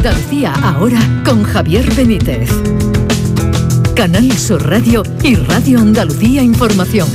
Andalucía ahora con Javier Benítez. Canal Sur Radio y Radio Andalucía Información.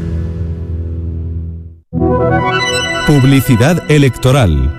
Publicidad electoral.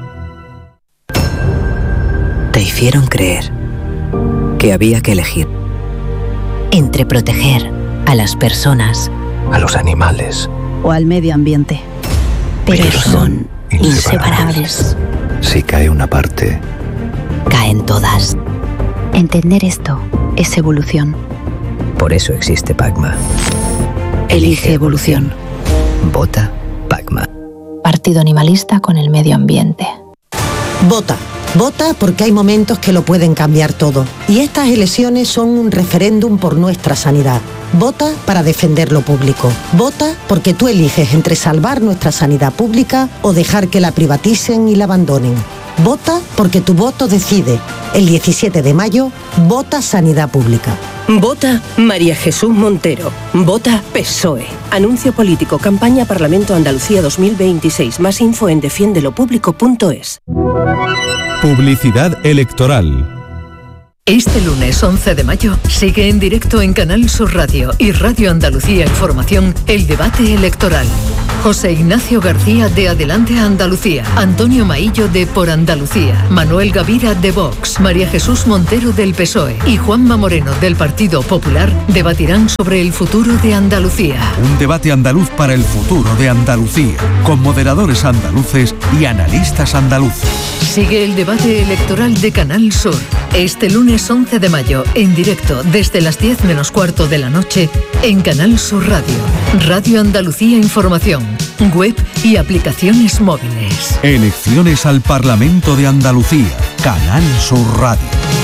Te hicieron creer que había que elegir entre proteger a las personas, a los animales o al medio ambiente. Pero son inseparables. Si cae una parte, caen todas. Entender esto es evolución. Por eso existe PACMA. Elige evolución. Vota PACMA. Partido Animalista con el medio ambiente. Vota. Vota porque hay momentos que lo pueden cambiar todo. Y estas elecciones son un referéndum por nuestra sanidad. Vota para defender lo público. Vota porque tú eliges entre salvar nuestra sanidad pública o dejar que la privaticen y la abandonen. Vota porque tu voto decide. El 17 de mayo, vota Sanidad Pública. Vota María Jesús Montero. Vota PSOE. Anuncio político. Campaña Parlamento Andalucía 2026. Más info en defiendelopublico.es. Publicidad electoral. Este lunes 11 de mayo sigue en directo en Canal Sur Radio y Radio Andalucía Información el debate electoral. José Ignacio García de Adelante Andalucía, Antonio Maillo de Por Andalucía, Manuel Gavira de Vox, María Jesús Montero del PSOE y Juanma Moreno del Partido Popular debatirán sobre el futuro de Andalucía. Un debate andaluz para el futuro de Andalucía, con moderadores andaluces y analistas andaluces. Sigue el debate electoral de Canal Sur. Este lunes 11 de mayo, en directo desde las 10 menos cuarto de la noche, en Canal Sur Radio, Radio Andalucía Información, web y aplicaciones móviles. Elecciones al Parlamento de Andalucía, Canal Sur Radio.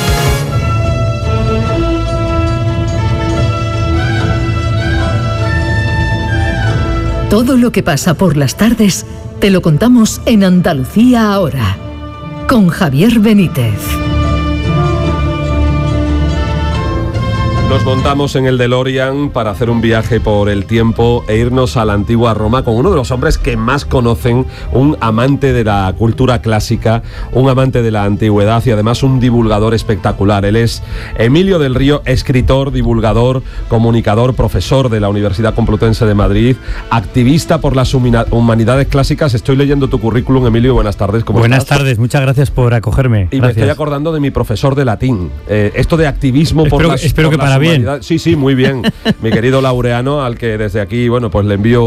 Todo lo que pasa por las tardes te lo contamos en Andalucía ahora, con Javier Benítez. Nos montamos en el DeLorean para hacer un viaje por el tiempo e irnos a la antigua Roma con uno de los hombres que más conocen, un amante de la cultura clásica, un amante de la antigüedad y además un divulgador espectacular. Él es Emilio del Río, escritor, divulgador, comunicador, profesor de la Universidad Complutense de Madrid, activista por las humanidades clásicas. Estoy leyendo tu currículum, Emilio, buenas tardes. ¿Cómo Buenas estás? tardes, muchas gracias por acogerme. Y gracias. me estoy acordando de mi profesor de latín. Esto de activismo espero que para bien. Sí, muy bien. Mi querido Laureano, al que desde aquí, bueno, pues le envío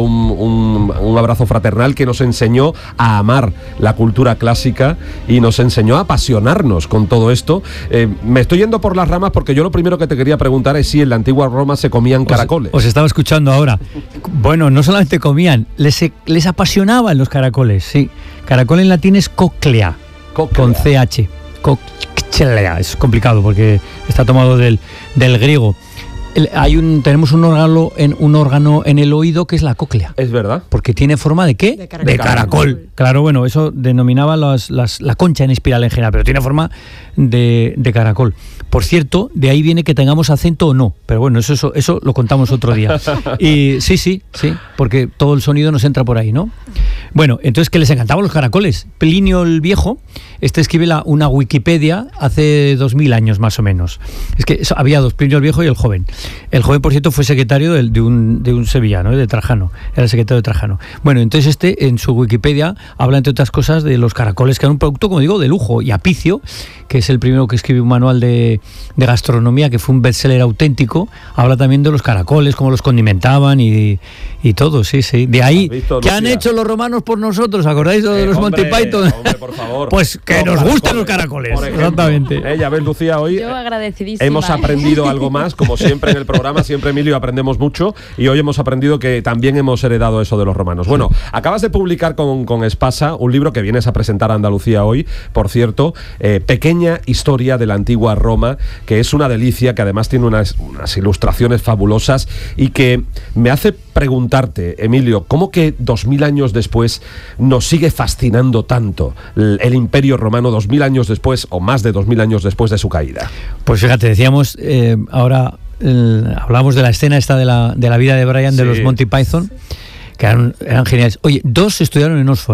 un abrazo fraternal, que nos enseñó a amar la cultura clásica y nos enseñó a apasionarnos con todo esto. Me estoy yendo por las ramas porque yo lo primero que te quería preguntar es si en la antigua Roma se comían caracoles. Os estaba escuchando ahora. Bueno, no solamente comían, les apasionaban los caracoles, sí. Caracol en latín es cochlea. Con CH. Cochlea. Es complicado porque está tomado del griego. Tenemos un órgano en el oído que es la cóclea. ¿Es verdad? Porque tiene forma ¿de qué? De caracol. Claro, bueno, eso denominaba la concha en espiral en general, pero tiene forma de caracol. Por cierto, de ahí viene que tengamos acento o no, pero bueno, eso lo contamos otro día. Y sí, porque todo el sonido nos entra por ahí, ¿no? Bueno, entonces que les encantaban los caracoles. Plinio el Viejo, escribe una Wikipedia hace 2000 años más o menos. Es que había dos, Plinio el Viejo y el Joven. El Joven, por cierto, fue secretario de un sevillano, de Trajano, era el secretario de Trajano. Bueno, entonces en su Wikipedia habla, entre otras cosas, de los caracoles, que eran un producto, como digo, de lujo. Y Apicio, que es el primero que escribe un manual de gastronomía, que fue un bestseller auténtico, habla también de los caracoles, cómo los condimentaban y todo, sí. De ahí, ¿qué han hecho los romanos por nosotros? ¿Acordáis de los Monty Python? Hombre, por favor. Pues que nos gusten los caracoles. Exactamente. Ya ves, Lucía, hoy yo agradecidísima. Hemos aprendido algo más, como siempre en el programa, siempre, Emilio, aprendemos mucho, y hoy hemos aprendido que también hemos heredado eso de los romanos. Bueno, acabas de publicar con Espasa un libro que vienes a presentar a Andalucía hoy, por cierto, Pequeña historia de la antigua Roma, que es una delicia, que además tiene unas ilustraciones fabulosas y que me hace preguntarte, Emilio, ¿cómo que 2000 años después nos sigue fascinando tanto el Imperio Romano, 2000 años después o más de 2000 años después de su caída? Pues fíjate, decíamos ahora hablamos de la escena esta de la vida de Brian, de los Monty Python, que eran geniales. Oye, dos estudiaron en Oxford,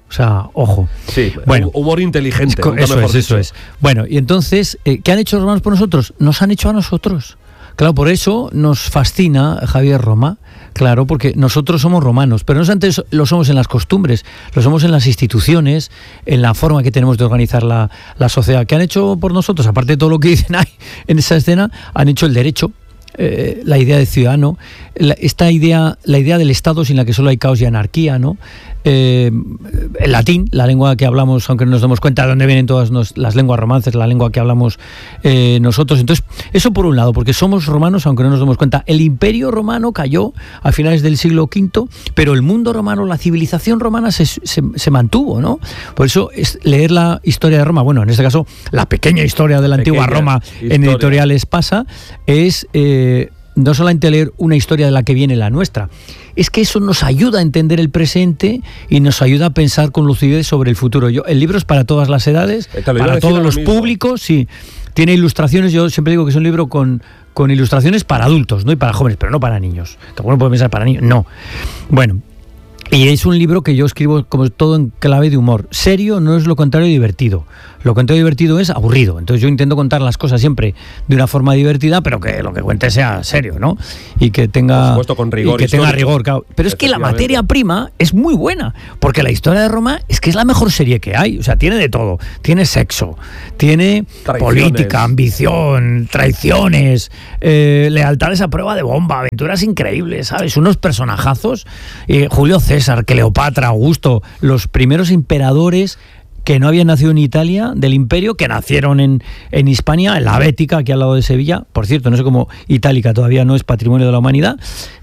O sea, ojo. Sí, bueno, humor inteligente. Eso es. Bueno, y entonces, ¿qué han hecho los romanos por nosotros? Nos han hecho a nosotros. Claro, por eso nos fascina Javier Roma. Claro, porque nosotros somos romanos, pero no solamente lo somos en las costumbres, lo somos en las instituciones, en la forma que tenemos de organizar la sociedad. ¿Qué han hecho por nosotros? Aparte de todo lo que dicen ahí en esa escena, han hecho el derecho, la idea de ciudadano, la idea del Estado sin la que solo hay caos y anarquía, ¿no? El latín, la lengua que hablamos, aunque no nos demos cuenta de dónde vienen todas las lenguas romances, la lengua que hablamos nosotros. Entonces, eso por un lado, porque somos romanos, aunque no nos demos cuenta. El imperio romano cayó a finales del siglo V, pero el mundo romano, la civilización romana se mantuvo, ¿no? Por eso es leer la historia de Roma, bueno, en este caso, la pequeña historia de la antigua Roma en Editorial Espasa, es no solamente leer una historia de la que viene la nuestra, es que eso nos ayuda a entender el presente y nos ayuda a pensar con lucidez sobre el futuro. El libro es para todas las edades, para todos los públicos, sí. Tiene ilustraciones, yo siempre digo que es un libro con ilustraciones para adultos, ¿no? Y para jóvenes, pero no para niños. Que alguno puede pensar para niños, no. Bueno, y es un libro que yo escribo como todo en clave de humor. Serio no es lo contrario de divertido. Lo contrario de divertido es aburrido. Entonces yo intento contar las cosas siempre de una forma divertida, pero que lo que cuente sea serio, ¿no? Y que tenga, por supuesto, con rigor, y que tenga rigor, claro. Pero es que la materia prima es muy buena, porque la historia de Roma es que es la mejor serie que hay. O sea, tiene de todo. Tiene sexo, tiene política, ambición, traiciones, lealtades a prueba de bomba, aventuras increíbles, ¿sabes? Unos personajazos. Julio César, Cleopatra, Augusto, los primeros emperadores que no habían nacido en Italia, del imperio, que nacieron en Hispania, en la Bética, aquí al lado de Sevilla. Por cierto, no sé cómo Itálica todavía no es patrimonio de la humanidad.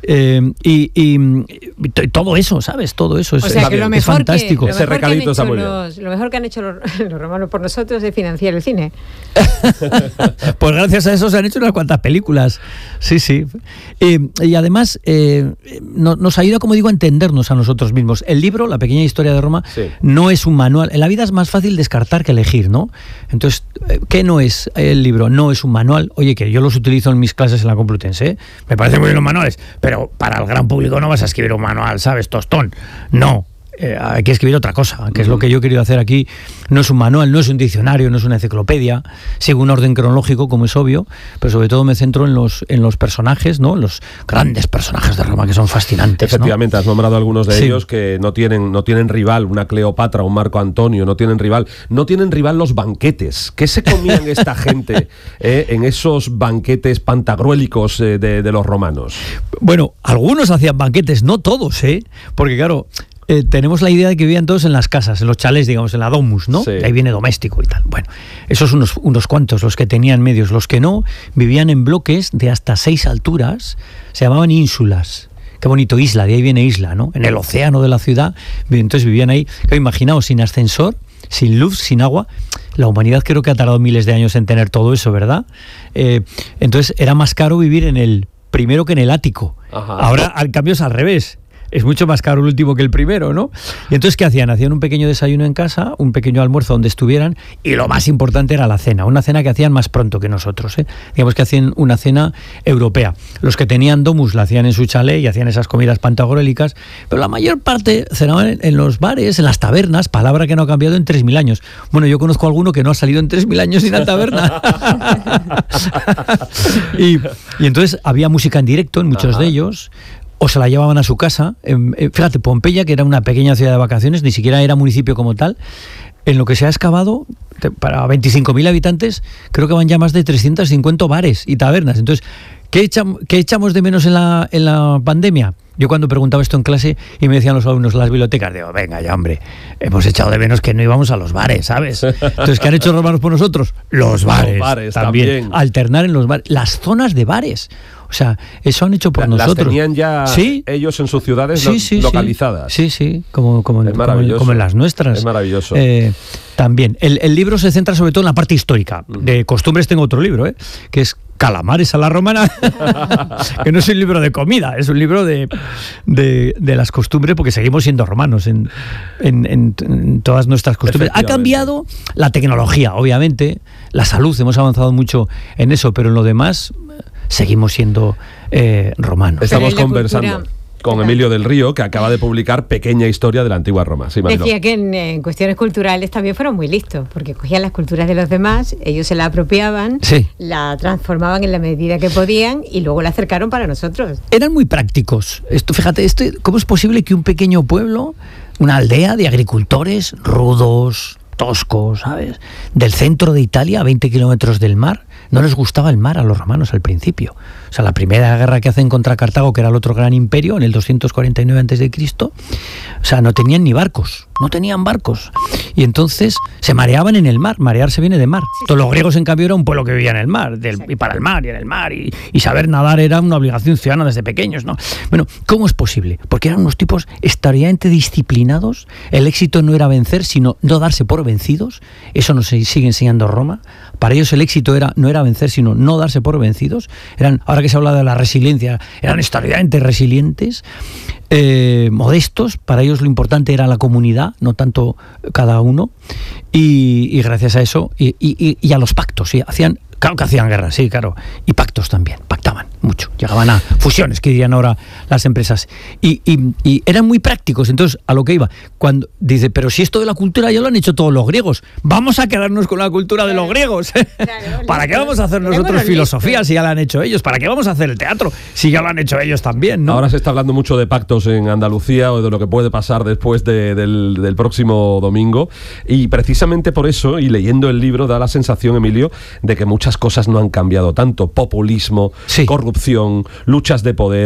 Y todo eso, ¿sabes? Todo eso es, que lo mejor es fantástico. Ese recadito está muy bien. Lo mejor que han hecho los romanos por nosotros es financiar el cine. Pues gracias a eso se han hecho unas cuantas películas. Sí, sí. Y además nos ayuda, como digo, a entendernos a nosotros mismos. El libro, La pequeña historia de Roma, no es un manual. En la vida es más fácil descartar que elegir, ¿no? Entonces, ¿qué no es el libro? No es un manual. Oye, que yo los utilizo en mis clases en la Complutense, ¿eh? Me parecen muy bien los manuales, pero para el gran público no vas a escribir un manual, ¿sabes? Tostón. No. Hay que escribir otra cosa, que es lo que yo he querido hacer aquí. No es un manual, no es un diccionario, no es una enciclopedia. Sigo un orden cronológico, como es obvio, pero sobre todo me centro en los personajes, ¿no? Los grandes personajes de Roma, que son fascinantes. Efectivamente, ¿no? Has nombrado algunos de ellos que no tienen rival, una Cleopatra, un Marco Antonio, no tienen rival los banquetes. ¿Qué se comían esta gente en esos banquetes pantagruélicos de los romanos? Bueno, algunos hacían banquetes, no todos, porque claro, tenemos la idea de que vivían todos en las casas, en los chalés, digamos, en la domus, ¿no? Sí. Ahí viene doméstico y tal. Bueno, esos unos cuantos, los que tenían medios. Los que no, vivían en bloques de hasta 6 alturas, se llamaban ínsulas. Qué bonito, isla, de ahí viene isla, ¿no? En el océano de la ciudad, entonces vivían ahí. Imaginaos, sin ascensor, sin luz, sin agua. La humanidad creo que ha tardado miles de años en tener todo eso, ¿verdad? Entonces era más caro vivir en el primero que en el ático. Ajá. Ahora, al cambio, es al revés. Es mucho más caro el último que el primero, ¿no? Y entonces, ¿qué hacían? Hacían un pequeño desayuno en casa, un pequeño almuerzo donde estuvieran, y lo más importante era la cena, una cena que hacían más pronto que nosotros, ¿eh? Digamos que hacían una cena europea. Los que tenían domus la hacían en su chalet y hacían esas comidas pantagruélicas, pero la mayor parte cenaban en los bares, en las tabernas, palabra que no ha cambiado en 3.000 años. Bueno, yo conozco a alguno que no ha salido en 3.000 años sin la taberna. y entonces había música en directo en muchos de ellos, o se la llevaban a su casa. Fíjate, Pompeya, que era una pequeña ciudad de vacaciones, ni siquiera era municipio como tal, en lo que se ha excavado, para 25.000 habitantes, creo que van ya más de 350 bares y tabernas. Entonces, ¿qué echamos de menos en la pandemia? Yo cuando preguntaba esto en clase y me decían los alumnos, las bibliotecas, digo, venga ya, hombre, hemos echado de menos que no íbamos a los bares, ¿sabes? Entonces, ¿qué han hecho los romanos por nosotros? Los bares también. Alternar en los bares, las zonas de bares. O sea, eso han hecho por nosotros. ¿Las tenían ya ellos en sus ciudades localizadas? Sí, como en las nuestras. Es maravilloso. También. El libro se centra sobre todo en la parte histórica. De costumbres tengo otro libro, que es Calamares a la Romana, que no es un libro de comida, es un libro de las costumbres, porque seguimos siendo romanos en todas nuestras costumbres. Ha cambiado la tecnología, obviamente, la salud, hemos avanzado mucho en eso, pero en lo demás seguimos siendo romanos. Estamos conversando. con Emilio del Río, que acaba de publicar Pequeña Historia de la Antigua Roma. Sí, Mariló. Decía que en cuestiones culturales también fueron muy listos, porque cogían las culturas de los demás, ellos se la apropiaban, la transformaban en la medida que podían y luego la acercaron para nosotros. Eran muy prácticos. Fíjate, ¿cómo es posible que un pequeño pueblo, una aldea de agricultores rudos, toscos, ¿sabes?, del centro de Italia, a 20 kilómetros del mar, no les gustaba el mar a los romanos al principio? O sea, la primera guerra que hacen contra Cartago, que era el otro gran imperio, en el 249 a.C., o sea, no tenían ni barcos, no tenían barcos. Y entonces se mareaban en el mar. Marearse viene de mar. Todos los griegos, en cambio, era un pueblo que vivía en el mar, y para el mar, y en el mar, y saber nadar era una obligación ciudadana desde pequeños, ¿no? Bueno, ¿cómo es posible? Porque eran unos tipos extraordinariamente disciplinados. El éxito no era vencer, sino no darse por vencidos. Eso nos sigue enseñando Roma. Para ellos el éxito no era vencer, sino no darse por vencidos. Ahora que se habla de la resiliencia, eran extraordinariamente resilientes, modestos. Para ellos lo importante era la comunidad, no tanto cada uno. Y gracias a eso, y a los pactos, ¿sí? Claro que hacían guerra, sí, claro. Y pactos también, pactaban mucho. Llegaban a fusiones, que dirían ahora las empresas. Y eran muy prácticos. Entonces, a lo que iba, cuando dice, pero si esto de la cultura ya lo han hecho todos los griegos, vamos a quedarnos con la cultura de los griegos. Claro, ¿para qué vamos a hacer nosotros filosofía si ya la han hecho ellos? ¿Para qué vamos a hacer el teatro si ya lo han hecho ellos también, ¿no? Ahora se está hablando mucho de pactos en Andalucía o de lo que puede pasar después del próximo domingo. Y precisamente por eso, y leyendo el libro, da la sensación, Emilio, de que muchas cosas no han cambiado tanto. Populismo, corrupción, luchas de poder.